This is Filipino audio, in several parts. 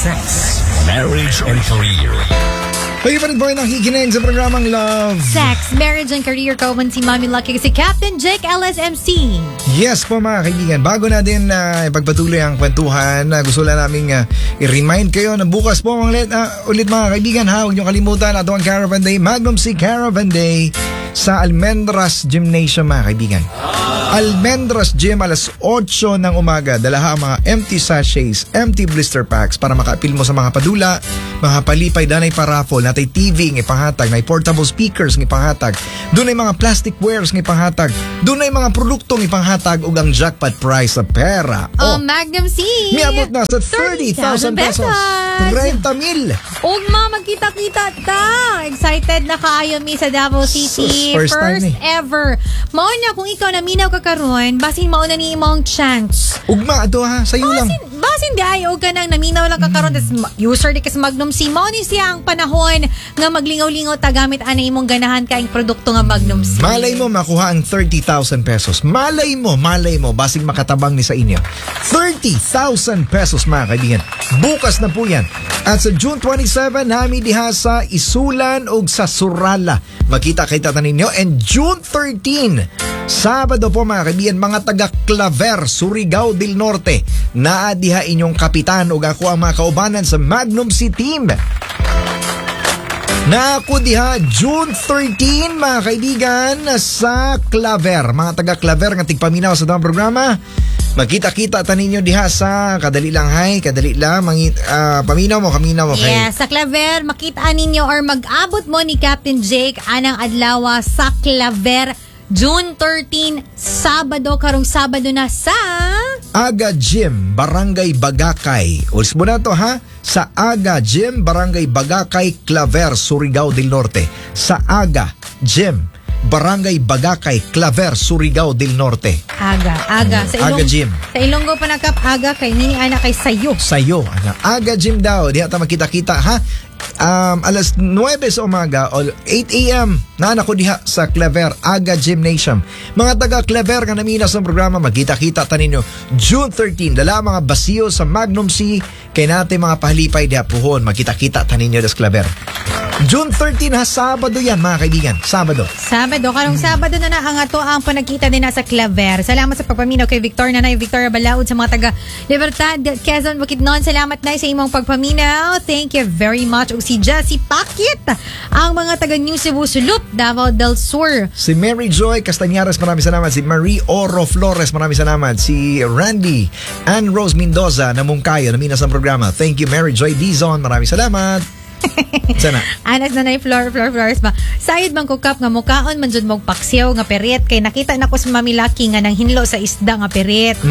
Sex, Marriage and Career. Kayo pa rin po ay nakikinig sa programang Love, Sex, Marriage and Career ko man si Mami Lucky si Captain Jake LSMC. Yes po mga kaibigan, bago natin ipagpatuloy ang kwentuhan, gusto lang namin i-remind kayo na bukas po ulit mga kaibigan ha, huwag nyo kalimutan ato ang Caravan Day, Magnum C Caravan Day sa Almendras Gymnasium mga kaibigan. Almendras Gym alas 8 ng umaga, dalaha ang mga empty sachets, empty blister packs para makaapil mo sa mga padula, mga palipay, danay paraffol, natay TV ng ipanghatag, nay portable speakers ng ipanghatag, doon ay mga plastic wares ng ipanghatag, doon ay mga produktong ipanghatag ug ang jackpot prize sa pera. Magnum C! Miabot na sa 30,000 pesos. 30,000. Og magkita-kita ta! Excited na kaayo mi sa Davao City. First time ever. Mao niya kung ikaw naminaw ka karon, basin mauna ni imong chance. Ugma ato ha, sayo lang. Basin di ay og kanang naminaw lang ka karon tas user di kas Magnum C. Mao ni siya ang panahon nga maglingaw-lingaw ta gamit ana imong ganahan kaing produkto nga Magnum C. Malay mo makuha ang 30,000 pesos. Malay mo basing makatabang ni sa inyo. 30,000 pesos mga kaibigan. Bukas na po yan. At sa June 27, nami diha sa Isulan ug sa Surala. Makita-kita ninyo. And June 13, Sabado po mga kaibigan, mga taga Claver, Surigao del Norte. Naa diha inyong kapitan ug ako ang mga kaubanan sa Magnum C Team. Na ako diha June 13 mga kaibigan sa Claver. Mga taga Claver nga tigpaminaw sa damang programa. Magkita-kita ta ninyo diha sa kadali lang paminaw mo kay. Yes, sa Claver makita ninyo or mag-abot mo ni Captain Jake anang adlaw sa Claver June 13, Sabado, karong Sabado na sa Aga Gym, Barangay Bagakay. Ulis mo na to ha. Sa Aga Gym, Barangay Bagakay, Claver, Surigao del Norte. Sa Aga Gym, Barangay Bagakay, Claver, Surigao del Norte. Aga. Aga Gym. Sa Ilonggo pa nakap aga kay nini ana kay sayo. Sayo. Aga Gym daw. Di ata makita-kita ha. Alas 9 sa umaga o 8 a.m. na ako diha sa Claver Aga Gymnasium. Mga taga Claver nga namina sa programa, magkita-kita ta ninyo June 13. Dala mga basiyo sa Magnum C kay natin mga pahalipay diha puhon. Magkita-kita ta ninyo sa Claver. June 13 ha, Sabado yan mga kaibigan. Sabado, karong Sabado na ang ato ang panagkita din na sa Claver. Salamat sa pagpaminaw kay Victoria Balaud sa mga taga Libertad, Quezon, Bukidnon. Salamat na sa imong pagpaminaw. Thank you very much. O si Jessie Pakit, ang mga taga New Cebu Sulup, Davao del Sur. Si Mary Joy Castañares, maraming salamat. Si Marie Oro Flores, maraming salamat. Si Randy Ann Rose Mendoza na Mungkayo, namina sa programa. Thank you Mary Joy Dizon, maraming salamat. Sana. Anas na Flores ba? Sayod bang kukap nga mukaon man jud mog paksiw nga peret kay nakita na ko si Mami Lucky nga nang hinlo sa isda nga peret.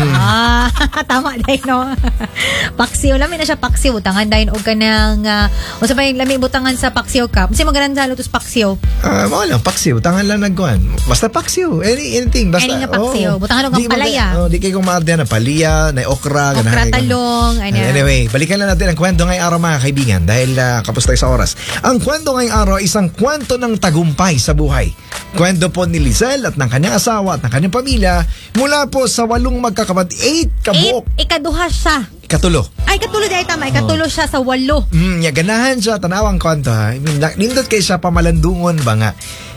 Tama dai no. Paksiw lami na siya paksiw utangan dayon og kanang unsa ba yung lami butangan sa paksiw cup? Kasi maganan sa lutos paksiw. Mo lang paksiw, utangan lang nagkuan. Basta paksiw, anything basta. Any nga paksiw, butangan og palaya. Di kay kumaad na palaya, na okra, talong, Anyway, balikan lang natin ang kwento ngayong araw mga kaibigan dahil tapos tayo sa oras. Ang kwento ngayong araw ay isang kwento ng tagumpay sa buhay. Kwento po ni Lizelle at ng kanyang asawa at ng kanyang pamilya mula po sa 8 magkakapatid. 8 kabuok. Ikaduha siya. Ikatulo. Ay, katulo di ay tama. Ikatulo siya sa 8. Ganahan siya. Tanawang kwento ha. Nindot kay siya pamalandungon ba nga.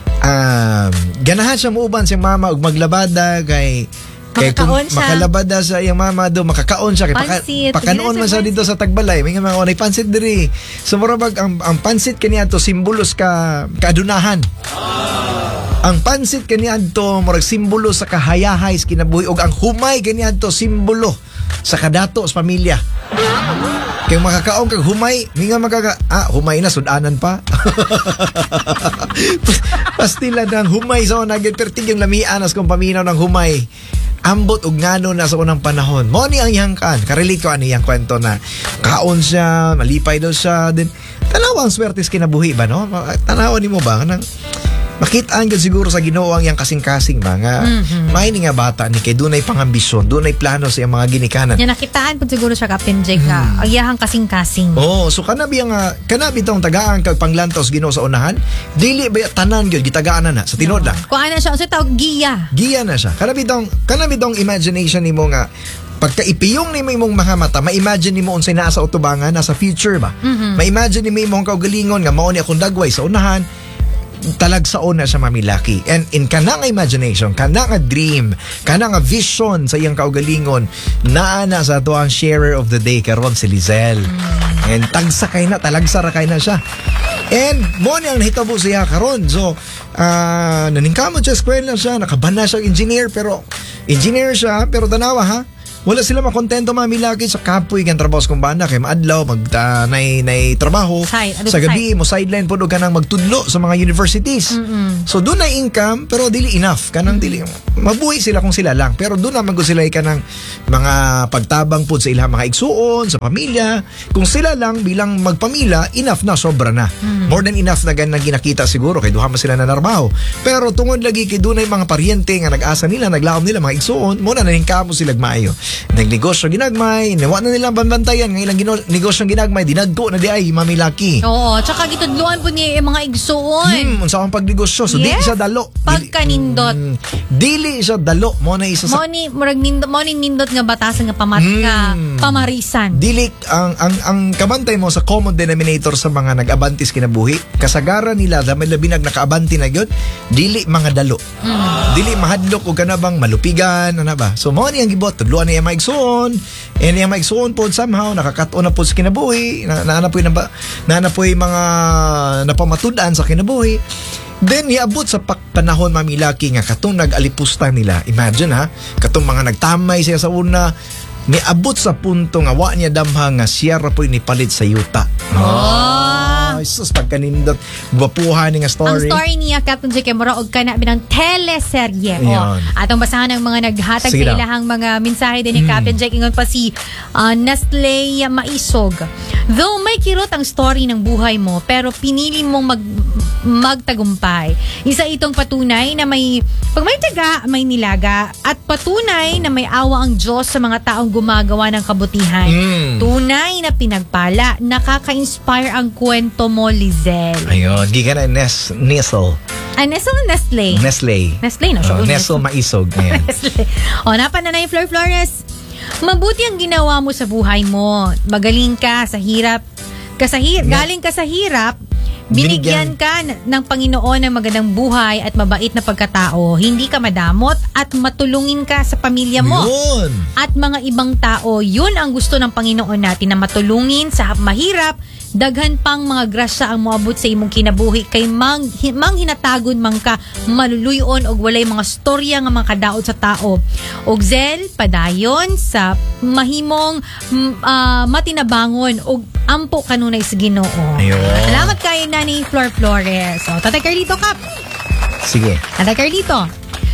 Ganahan siya muuban si mama ug maglabada kay makakaon siya. Makalabada sa iyang mama do, makakaon siya. Pakanoon man sa dito sa Tagbalay. May mga onay pansit diri. So murabag ang pansit kaniya to simbolos ka kaadunahan. Ang pansit kaniya to murag simbolo sa kahayahay sa kinabuhi ug ang humay kaniya to simbolo sa kadato sa pamilya. Kaya makakaon kag humay, nga humay na sudanan pa. Pastila ng humay sa unagid pertig yung lamian as kung paminaw ng humay. Ambot ug ngano na sa unang panahon. Mo ni ang iyang karelate ko ano iyang kwento na kaon siya, malipay daw siya, din tanaw ang swerte sa kinabuhi ba no? Tanaw ni mo ba nang makitaan ka siguro sa Ginoo ang yang kasing-kasing ba nga may ni nga bata ni kay dunay pangambisyon, dunay plano sa iyang mga ginikanan. Nya nakitaan pud siguro siya Captain Jake nga ang iyang kasing-kasing. So kanabi tong tagaan kag panglantos Ginoo sa unahan, dili ba tanan gyud gitagaan na sa tinod lang. Kuan na siya sa tawag giya. Giya na siya. Kanabi tong imagination nimo nga pagka ipiyong ni mo imong mga mata, ma-imagine nimo unsay naa sa utubangan, nasa future ba? Ma-imagine nimo imong kaugalingon nga mao ni akong dagway sa unahan, talagsaon na siya mamilaki. And in kana nga imagination, kana nga dream, kana nga vision sa iyang kaugalingon, naa na sa ato ang sharer of the day karon si Lizelle. And tagsakay na, talagsarakay na siya. And mo ni ang nahitabo siya karon. So, naningkamot siya, eskwela siya, nakabana siya engineer, pero engineer siya, pero tanawa ha, wala sila makontento mamilaki sa kapoy kan trabaho sa kumbana kay maadlaw nay trabaho sa gabi mo sideline pod og kanang magtudlo sa mga universities. So doon na income pero dili enough kanang dili mabuhi sila kung sila lang, pero doon na magud sila kanang mga pagtabang pod sa ilang mga igsuon sa pamilya. Kung sila lang bilang magpamilya enough na, sobra na. More than enough na ganang ginakita siguro kay duha man sila na trabaho. Pero tungod lagi kay dunay mga paryente nga nag-asa nila, naglaom nila mga igsuon, mo na naningkamo sila maayo. Nagnegosyo ginagmay, nawa na nilang banbantayan ng ilang negosyo ginagmay, dinagko na di ay mamilaki. Oo, tsaka gitudluan po niya yung mga igsuon. Unsa akong pagnegosyo, so yes. di siya dalo. Pagkanindot. Dili siya dalo, mo na isa sa nindot nga batasan nga nga pamarisan. Dili ang kabantay mo sa common denominator sa mga nag-abantis kinabuhi, kasagaran nila dahil labi nagkaabanti na gyud, dili mga dalo. Dili mahadlok og kanabang malupigan ana ba. So mo ni ang gibot tudluan niya maigsoon, and yung maigsoon po somehow nakakaton na po sa kinabuhi, naanapoy mga napamatud-an sa kinabuhi. Then iabot sa panahon mamilaki nga katong nag-alipusta nila. Imagine ha, katong mga nagtamay siya sa una, niabot sa punto nga wa niya damha nga siya ra po ni palit sa yuta. Jesus, pagkanindot gwapuhan ni nga story. Ang story niya Captain Jake mura og kana binang teleserye. Atong basahan ang mga naghatag sa ilahang mga mensahe din ni Captain Jake ingon pa si Nestle Maisog. Though may kirot ang story ng buhay mo, pero pinili mong magtagumpay. Isa itong patunay na pag may tiyaga, may nilaga, at patunay na may awa ang Diyos sa mga taong gumagawa ng kabutihan. Tunay na pinagpala, nakaka-inspire ang kwento mo, Lizelle. Ayun, giga na Nestle. Nestle. Nestle, no? Nestle Maisog. Nestle. Napan na yung Flor Flores. Mabuti ang ginawa mo sa buhay mo. Magaling ka sa hirap. Galing ka sa hirap, binigyan ka ng Panginoon ng magandang buhay at mabait na pagkatao. Hindi ka madamot at matulungin ka sa pamilya mo. Yun. At mga ibang tao. Yun ang gusto ng Panginoon natin, na matulungin sa mahirap. Daghan pang mga grasya ang moabot sa imong kinabuhi kay mang hinatagon man ka maluluyon og walay mga storya nga mga kadaot sa tao. Og Zel padayon sa mahimong matinabangon og ampo kanunay sa Ginoo. Salamat kay Nani Flor Flores. So, Tatay Carlito Kap. Sige. Tatay Carlito,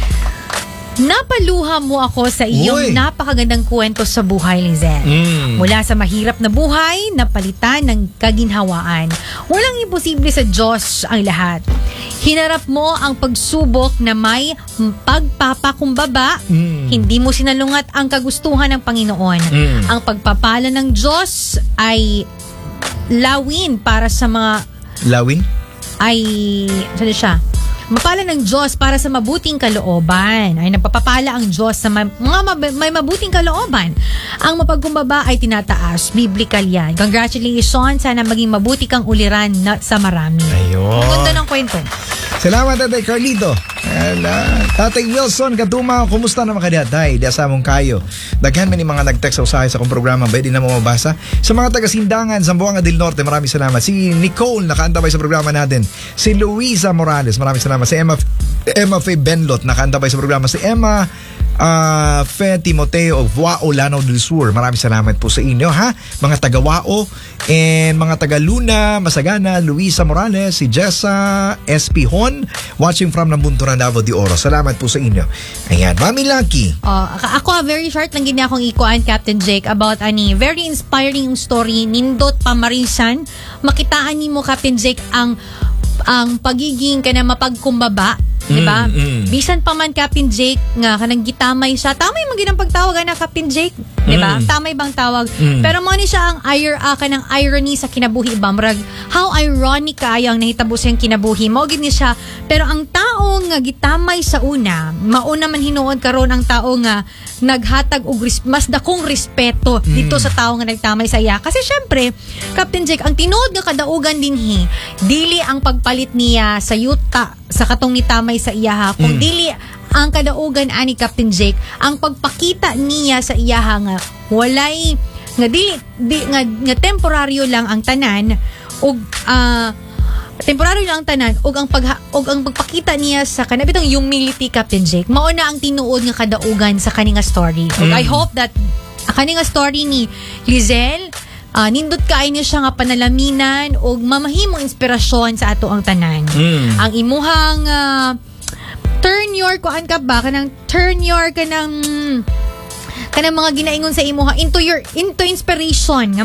napaluha mo ako sa iyong napakagandang kwento sa buhay, Lizelle. Mula sa mahirap na buhay, napalitan ng kaginhawaan. Walang imposible sa Diyos ang lahat. Hinarap mo ang pagsubok na may pagpapakumbaba. Hindi mo sinalungat ang kagustuhan ng Panginoon. Ang pagpapala ng Diyos ay lawin para sa mga... Lawin? Ay... Saan siya? Mapala ng Diyos para sa mabuting kalooban. Ay napapapala ang Diyos sa may mabuting kalooban. Ang mapagkumbaba ay tinataas. Biblical yan. Congratulations. Sana maging mabuti kang uliran sa marami. Ayun. Ang ganda ng kwento. Salamat, Tatay Carlito. Tatay Wilson, katuma, kumusta na makadihatay? Di asamong kayo. Daghan man yung mga nag-text sa usahay sa akong programa. Pwede na mo mabasa. Sa mga taga-Sindangan, Zamboanga del Norte, maraming salamat. Si Nicole, nakaantabay sa programa natin. Si Luisa Morales, maraming salamat. Si Emma Faye Benlot, nakaantabay sa programa. Si Emma Fe Timoteo of Wao, Lanao del Sur. Maraming salamat po sa inyo, ha? Mga taga Wao and mga taga Luna, Masagana, Luisa Morales, si Jessa SP Hon, watching from Nambunturan, Davao de Oro. Salamat po sa inyo. Ayan, Mami Lucky. Ako, very short lang gini akong ikuan, Captain Jake, about very inspiring yung story. Nindot pamarisan. Makitaan ni mo, Captain Jake, ang pagiging ka na mapagkumbaba. Diba? Bisan pa man Captain Jake nga kanang gitamay siya. Tamay man ginang pagtawag na Captain Jake. Di ba? Tamay bang tawag? Pero mo ni siya ang ka ng irony sa kinabuhi ba? Murag, how ironic kayo ang nahitabo sa yung kinabuhi. Mo gid ni siya. Pero ang tao nga gitamay sa una, mauna man hinuod karon ang tao nga naghatag og mas dakong respeto dito sa tao nga nagtamay sa iya. Kasi syempre, Captain Jake, ang tinuod nga kadaugan dinhi, dili ang pagpalit niya sa yuta sa katong nitamay sa iya, kung dili ang kadaugan ani Captain Jake, ang pagpakita niya sa iya nga walay nga nga temporaryo lang ang tanan ug temporaryo lang ang tanan ug ang pagpakita niya sa kana bitong humility, Captain Jake, mao na ang tinuod nga kadaugan sa kaninga story. Ug I hope that kaninga story ni Lizelle nindot kaay niya siya nga panalaminan ug mamahimong inspirasyon sa ato ang tanan. Ang imuhang turn your kanang mga ginaingon sa imuha into inspiration nga